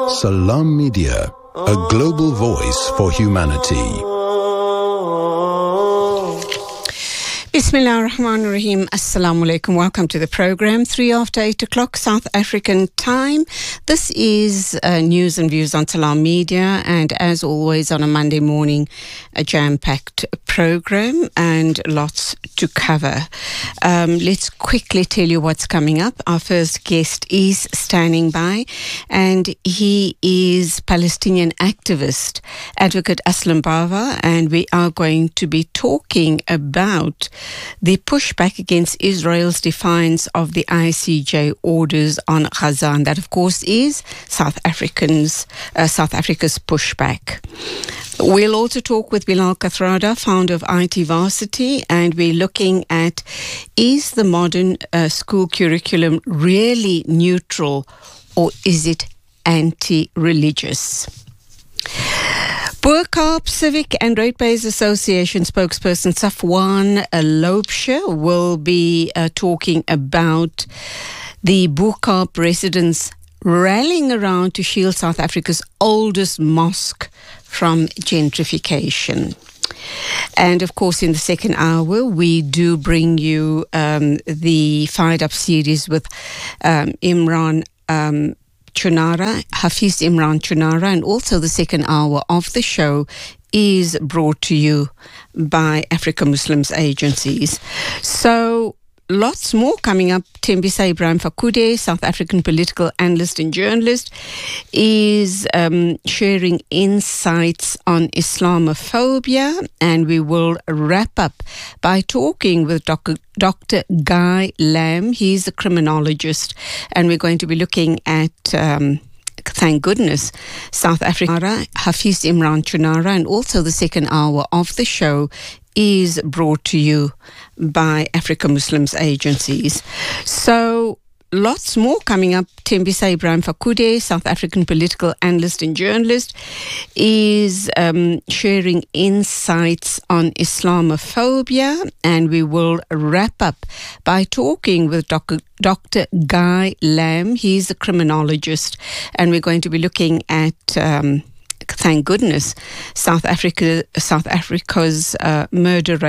Salam Media, a global voice for humanity. Bismillah ar-Rahman ar-Rahim. Assalamu alaikum. Welcome to the program. 3 after 8 o'clock South African time. This is news and views on Salam Media, and as always on a Monday morning, a jam-packed program and lots to cover. Let's quickly tell you what's coming up. Our first guest is standing by, and he is Palestinian activist, Advocate Aslam Bawa, and we are going to be talking about the pushback against Israel's defiance of the ICJ orders on Gaza, and that, of course, is South Africa's pushback. We'll also talk with Bilal Kathrada, founder of IT Varsity, and we're looking at, is the modern school curriculum really neutral, or is it anti-religious? Boerkaap Civic and Ratepayers Association spokesperson Safwan Loubser will be talking about the Boerkaap residents rallying around to shield South Africa's oldest mosque from gentrification. And of course, in the second hour, we do bring you the Fired Up series with Imran Chunara, Hafiz Imran Chunara, and also the second hour of the show is brought to you by Africa Muslims Agencies. So lots more coming up. Tembisa Ibrahim Fakude, South African political analyst and journalist, is sharing insights on Islamophobia, and we will wrap up by talking with Dr. Guy Lamb. He's a criminologist, and we're going to be looking at thank goodness, South Africa, Hafiz Imran Chunara, and also the second hour of the show is brought to you by Africa Muslims Agencies. So lots more coming up. Tembisa Ibrahim Fakude, South African political analyst and journalist, is sharing insights on Islamophobia, and we will wrap up by talking with Dr. Guy Lamb. He's a criminologist, and we're going to be looking at thank goodness, South Africa's murder rate